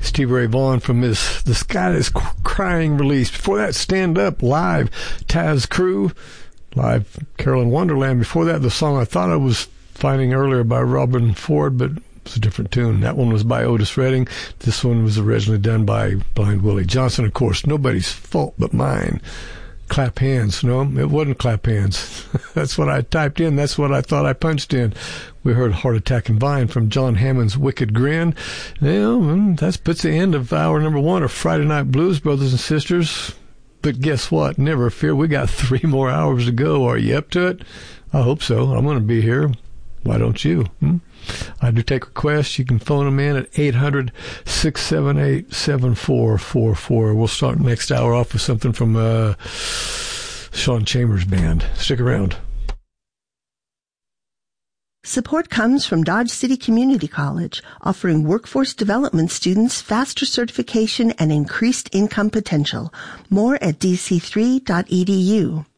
Stevie Ray Vaughan from The Sky Is Crying release. Before that, Stand Up live, Taz Crew live, Carolyn Wonderland. Before that, the song I thought I was finding earlier by Robin Ford, but it's a different tune. That one was by Otis Redding. This one was originally done by Blind Willie Johnson. Of course, Nobody's Fault But Mine. Clap Hands. No, it wasn't Clap Hands. That's what I typed in. That's what I thought I punched in. We heard Heart Attack and Vine from John Hammond's Wicked Grin. That puts the end of hour number 1 of Friday Night Blues, brothers and sisters. But guess what? Never fear. We got 3 more hours to go. Are you up to it? I hope so. I'm going to be here. Why don't you? I do take requests. You can phone them in at 800-678-7444. We'll start next hour off with something from Sean Chambers' band. Stick around. Support comes from Dodge City Community College, offering workforce development students faster certification and increased income potential. More at dc3.edu.